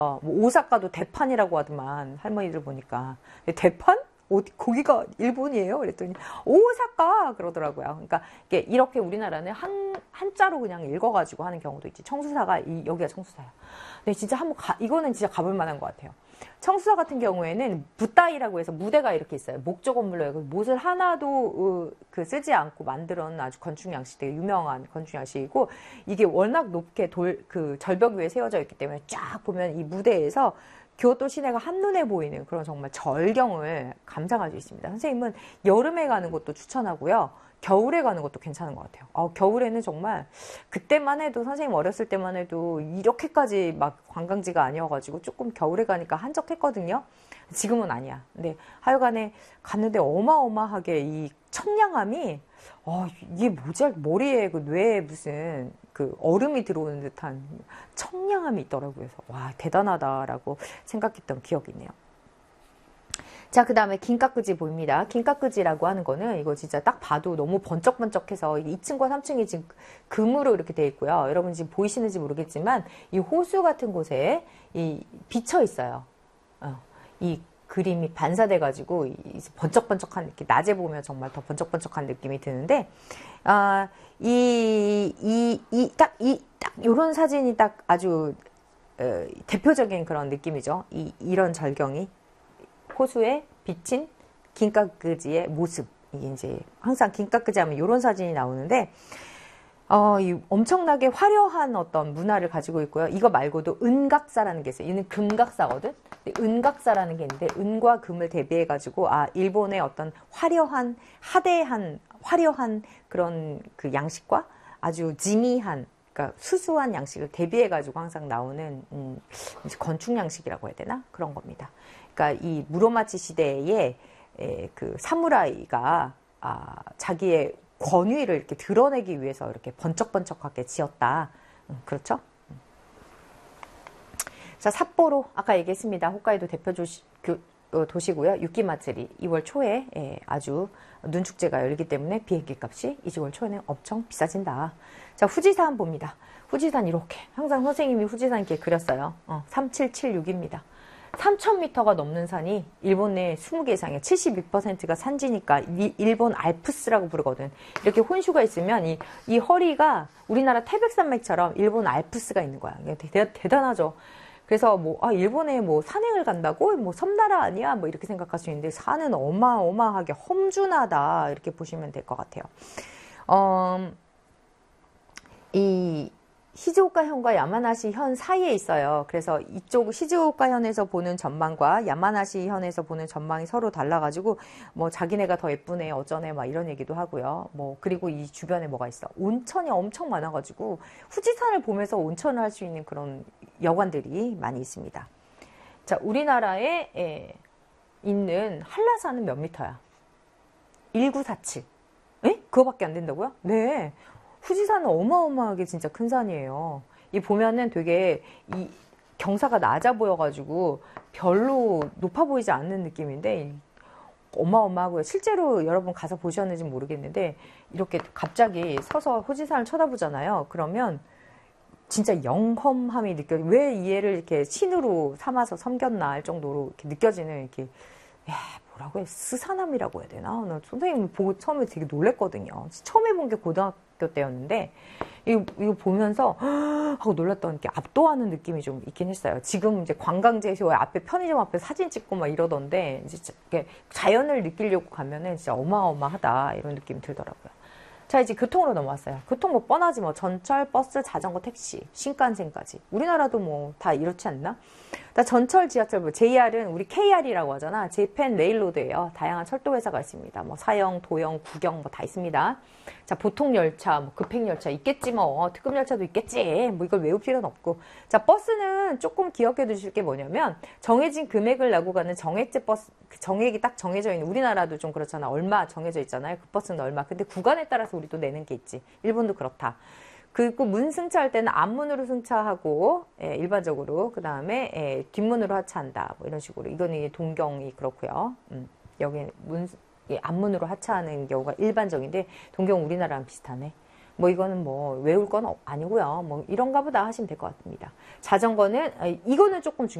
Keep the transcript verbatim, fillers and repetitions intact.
뭐 오사카도 대판이라고 하더만 할머니들 보니까. 대판? 어디 거기가 일본이에요? 그랬더니 오사카 그러더라고요. 그러니까 이게 이렇게 우리나라는 한 한자로 그냥 읽어가지고 하는 경우도 있지. 청수사가 이, 여기가 청수사야. 근데 진짜 한번 가, 이거는 진짜 가볼 만한 것 같아요. 청수사 같은 경우에는 무따이라고 해서 무대가 이렇게 있어요. 목조 건물로 못을 하나도 어, 그 쓰지 않고 만들어 놓은 아주 건축 양식 되게 유명한 건축 양식이고 이게 워낙 높게 돌 그 절벽 위에 세워져 있기 때문에 쫙 보면 이 무대에서 교토 시내가 한눈에 보이는 그런 정말 절경을 감상할 수 있습니다. 선생님은 여름에 가는 것도 추천하고요. 겨울에 가는 것도 괜찮은 것 같아요. 어, 겨울에는 정말 그때만 해도 선생님 어렸을 때만 해도 이렇게까지 막 관광지가 아니어가지고 조금 겨울에 가니까 한적했거든요. 지금은 아니야. 근데 하여간에 갔는데 어마어마하게 이 청량함이 어, 이게 뭐지? 머리에 그 뇌에 무슨 그 얼음이 들어오는 듯한 청량함이 있더라고요. 그래서 와 대단하다라고 생각했던 기억이 있네요. 자, 그 다음에 긴카크지 보입니다. 긴카크지라고 하는 거는 이거 진짜 딱 봐도 너무 번쩍번쩍해서 이 층과 삼 층이 지금 금으로 이렇게 돼 있고요. 여러분 지금 보이시는지 모르겠지만 이 호수 같은 곳에 이 비쳐 있어요. 어, 이 그림이 반사돼가지고 번쩍번쩍한 느낌, 낮에 보면 정말 더 번쩍번쩍한 느낌이 드는데, 아, 이, 이, 이, 딱, 이, 딱, 요런 사진이 딱 아주, 어, 대표적인 그런 느낌이죠. 이, 이런 절경이. 호수에 비친 긴카크지의 모습. 이게 이제 항상 긴카크지 하면 요런 사진이 나오는데, 어, 이 엄청나게 화려한 어떤 문화를 가지고 있고요. 이거 말고도 은각사라는 게 있어요. 이는 금각사거든? 근데 은각사라는 게 있는데, 은과 금을 대비해가지고, 아, 일본의 어떤 화려한, 하대한, 화려한 그런 그 양식과 아주 지미한, 그러니까 수수한 양식을 대비해가지고 항상 나오는, 음, 건축 양식이라고 해야 되나? 그런 겁니다. 그러니까 이 무로마치 시대에 에, 그 사무라이가, 아, 자기의 권위를 이렇게 드러내기 위해서 이렇게 번쩍번쩍하게 지었다. 음, 그렇죠? 자, 삿포로 아까 얘기했습니다. 홋카이도 대표 도시, 그, 어, 도시고요. 육기마츠리 이월 초에 예, 아주 눈축제가 열리기 때문에 비행기 값이 이월 초에는 엄청 비싸진다. 자, 후지산 봅니다. 후지산 이렇게 항상 선생님이 후지산 이렇게 그렸어요. 어, 삼칠칠육입니다. 삼천 미터가 넘는 산이 일본 내 스무 개 이상이에요. 칠십이 퍼센트가 산지니까 이, 일본 알프스라고 부르거든. 이렇게 혼슈가 있으면 이, 이 허리가 우리나라 태백산맥처럼 일본 알프스가 있는 거야. 대, 대단하죠. 그래서 뭐, 아, 일본에 뭐 산행을 간다고? 뭐 섬나라 아니야? 뭐 이렇게 생각할 수 있는데 산은 어마어마하게 험준하다. 이렇게 보시면 될 것 같아요. 어, 이, 시즈오카현과 야마나시현 사이에 있어요. 그래서 이쪽 시즈오카현에서 보는 전망과 야마나시현에서 보는 전망이 서로 달라가지고 뭐 자기네가 더 예쁘네 어쩌네 막 이런 얘기도 하고요. 뭐 그리고 이 주변에 뭐가 있어. 온천이 엄청 많아가지고 후지산을 보면서 온천을 할 수 있는 그런 여관들이 많이 있습니다. 자, 우리나라에 에, 있는 한라산은 몇 미터야? 천구백사십칠. 에? 그거밖에 안 된다고요? 네. 후지산은 어마어마하게 진짜 큰 산이에요. 이 보면은 되게 이 경사가 낮아 보여가지고 별로 높아 보이지 않는 느낌인데 어마어마하고요. 실제로 여러분 가서 보셨는지 모르겠는데 이렇게 갑자기 서서 후지산을 쳐다보잖아요. 그러면 진짜 영험함이 느껴져. 왜 이 애를 이렇게 신으로 삼아서 섬겼나 할 정도로 이렇게 느껴지는 이렇게 야, 뭐라고 해? 스산함이라고 해야 되나? 나 선생님 보고 처음에 되게 놀랬거든요. 처음에 본 게 고등학교 때였는데 이거, 이거 보면서 하고 놀랐던 게 압도하는 느낌이 좀 있긴 했어요. 지금 이제 관광지에서 앞에 편의점 앞에 사진 찍고 막 이러던데 이제 자연을 느끼려고 가면은 진짜 어마어마하다 이런 느낌이 들더라고요. 자, 이제 교통으로 넘어왔어요. 교통 뭐 뻔하지 뭐 전철, 버스, 자전거, 택시, 신칸센까지. 우리나라도 뭐 다 이렇지 않나? 나 전철, 지하철, 뭐 제이알은 우리 케이알이라고 하잖아. 제이펜 레일로드예요. 다양한 철도 회사가 있습니다. 뭐 사영, 도영, 구경 뭐 다 있습니다. 자, 보통 열차, 뭐 급행 열차 있겠지 뭐. 특급 열차도 있겠지. 뭐 이걸 외울 필요는 없고. 자, 버스는 조금 기억해 두실 게 뭐냐면 정해진 금액을 내고 가는 정액제 버스, 정액이 딱 정해져 있는 우리나라도 좀 그렇잖아. 얼마 정해져 있잖아요. 그 버스는 얼마. 근데 구간에 따라서 우리도 내는 게 있지. 일본도 그렇다. 그리고 문 승차할 때는 앞문으로 승차하고 예, 일반적으로 그 다음에 예, 뒷문으로 하차한다 뭐 이런 식으로. 이거는 동경이 그렇고요. 음, 여기 문 예, 앞문으로 하차하는 경우가 일반적인데 동경 우리나라랑 비슷하네. 뭐 이거는 뭐 외울 건 아니고요. 뭐 이런가 보다 하시면 될 것 같습니다. 자전거는 이거는 조금 중요해요.